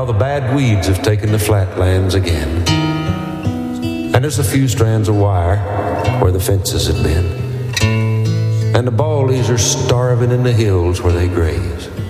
the bad weeds have taken the flatlands again. And there's a few strands of wire where the fences had been. And the ballies are starving in the hills where they graze.